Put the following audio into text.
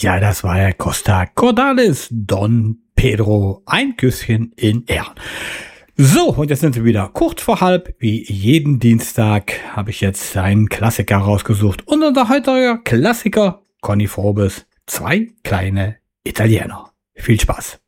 Ja, das war ja Costa Cordalis, Don Pedro, ein Küsschen in Ehren. So, und jetzt sind wir wieder kurz vor halb. Wie jeden Dienstag habe ich jetzt einen Klassiker rausgesucht. Und unser heutiger Klassiker, Conny Frobes, 2 kleine Italiener. Viel Spaß.